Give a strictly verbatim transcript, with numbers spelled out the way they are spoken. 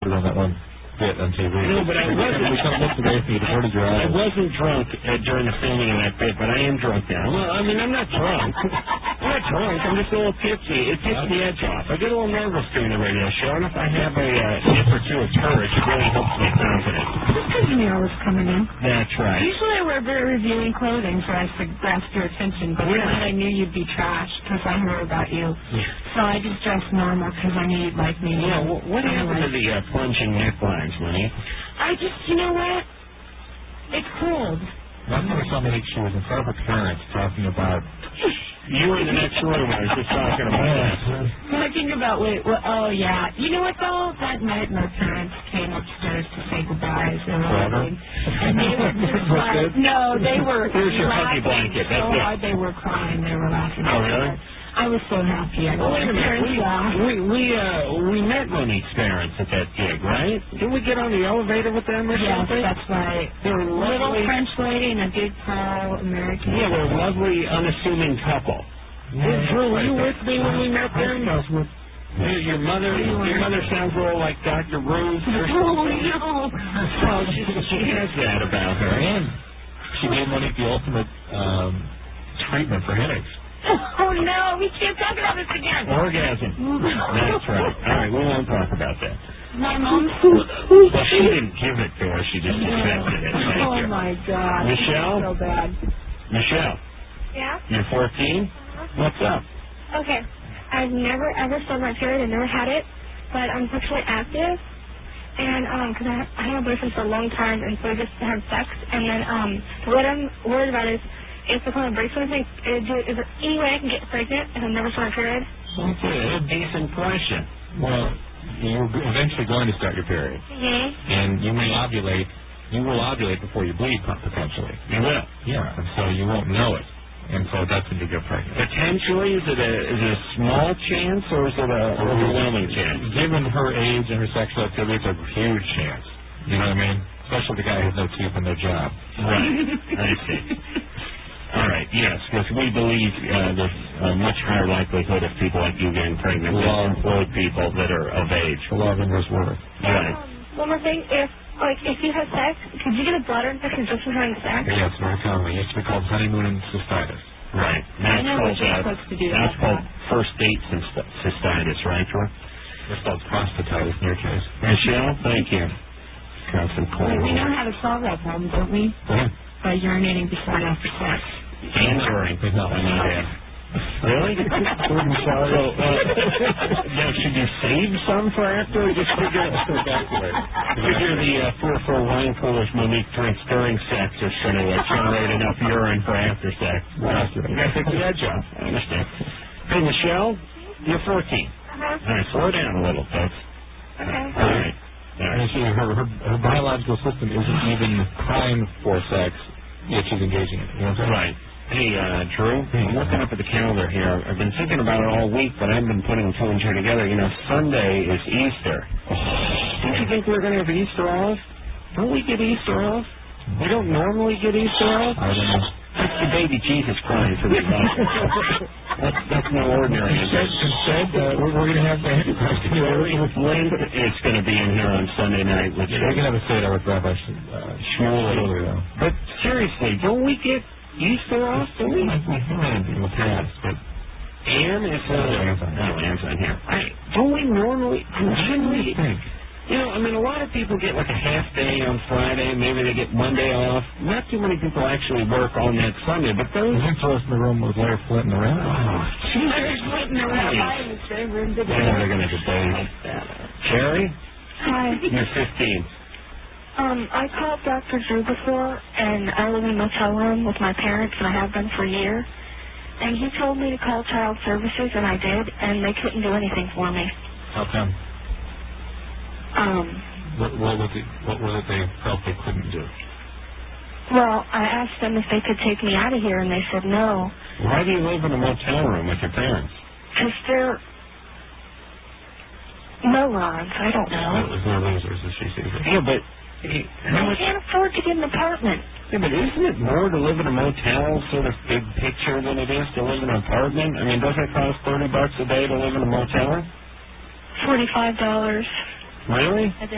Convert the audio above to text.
concentrated on that one bit on T V. No, but I wasn't. We kind of looked away from you, diverted your eyes. I wasn't drunk uh, during the filming of that bit, but I am drunk now. Well, I mean, I'm not drunk. I'm not drunk. I'm just a little tipsy. It takes the edge off. I get a little nervous doing the radio show, and if I have a uh, sip or two of courage, it really helps me confident. Because you knew I was coming in. That's right. Usually I wear very revealing clothing, so I grasped your attention, but Yeah. tonight I knew you'd be trash because I heard about you. So I just dressed normal because I knew you'd like me. Yeah, well, what happened to the uh, plunging necklines, Winnie? I just, you know what? It's cold. Last time I saw me, she was in front of her parents talking about... You were in the next room. I was just talking about that. Talking about, wait, well, oh, yeah. You know what, though? That night my parents came upstairs to say goodbyes. And, everything, and they were just like, no, they were Here's your huggy laughing blanket. so That's it. hard they were crying. They were laughing. Oh, really? I was so happy. I Well, wait a minute. parents We, laughed. we, we, uh, we met Monique's parents at that gig, right? Didn't we get on the elevator with them or Yes, something? that's right. They were Little lovely. French lady and a big, tall American. Yeah, they're a lovely, unassuming couple. Yeah, Hey, Drew, were you right. with me when we met them? I was with... Your, your mother, your mother sounds a little like Doctor Ruth or Oh, something. no. Well, she, she has that about her. And she gave Monique the ultimate um, treatment for headaches. Oh, no. We can't talk about this again. Orgasm. That's right. All right, we won't talk about that. My mom... Well, she didn't give it to her. She just accepted it. Thank Oh, you. my God. Michelle? So bad. Michelle, Yeah? you're fourteen? What's up? Okay. I've never ever started my period. I've never had it, but I'm sexually active. And, um, because I, I had a boyfriend for a long time, and so I just had sex. And then, um, what I'm worried about is if the kind of breaks anything, is, is there any way I can get pregnant if I've never started my period? That's a decent question. Well, you're eventually going to start your period. Mm-hmm. And you may ovulate. You will ovulate before you bleed, potentially. You will. Yeah, and so you won't know it. And so that's when you get pregnant. Potentially, is it a is it a small chance or is it a overwhelming chance? Given her age and her sexual activity, it's a huge chance. You know what I mean? Especially the guy who has no teeth in their job. Right. I see. All right. Yes, because we believe uh, there's a much higher likelihood of people like you getting pregnant than Well, employed people that are of age. The law of inverse worth. Right. Um, one more thing. If, like, if you have sex, could you get a bladder infection just from having sex? Yes, very commonly. It used to be called honeymoon cystitis. Right. I That's know called, what you're uh, supposed to do that's about called first date cyst- cystitis, right, Troy? It's called prostatitis in your case. Michelle, thank you. Constant We, cold. we know how to solve that problem, don't we? Yeah. By urinating before and after sex. And during. No. I mean, yeah. Really? I'm sorry. So, uh, now, should you save some for after or just figure, figure the uh, four four wine coolers Monique drinks during sex is going to uh, generate enough urine for after sex? Well, you got to take the edge off. I understand. Hey, Michelle, you're fourteen. Uh-huh. All right, slow down a little, folks. Okay. All right. All And right. she, her, her, her biological system isn't even primed for sex, yet she's engaging in it. You know what I'm saying? Right. Hey, uh, Drew, I'm looking up at the calendar here. I've been thinking about it all week, but I haven't been putting two and two together. You know, Sunday is Easter. Don't you think we're going to have Easter off? Don't we get Easter off? We don't normally get Easter off? I don't know. That's the baby Jesus crying for the gospel. That's, that's no ordinary. Instead, instead uh, we're, we're going to have the Antichrist in here. Lynn is going to be in here on Sunday night. Which We're going to have a Seder with Rabbi uh, Shmuley. Shmuley, though. But seriously, don't we get Easter off? Don't we? We have in the past, but Ann is uh, Ann's on oh, Ann's on here. I, don't we normally? Shouldn't we? think. You know, I mean, a lot of people get like a half day on Friday. Maybe they get Monday off. Not too many people actually work on that Sunday, but those. Wasn't us in the room with Larry Flint and the Rabbi? Oh, There's Flint and the rabbi in the same room together. yeah, they're going to debate. Jerry, Hi. you're fifteen. Um, I called Doctor Drew before, and I live in a motel room with my parents, and I have been for a year. And he told me to call Child Services, and I did, and they couldn't do anything for me. How come? Um, What, what, was it, what was it they felt they couldn't do? well, I asked them if they could take me out of here, and they said no. Why do you live in a motel room with your parents? Because they're morons. I don't know. It was their losers, as she sees it. Yeah, but eh, how I much? can't afford to get an apartment. Yeah, but isn't it more to live in a motel, sort of big picture, than it is to live in an apartment? I mean, doesn't it cost thirty bucks a day to live in a motel? Forty-five dollars Really? a day.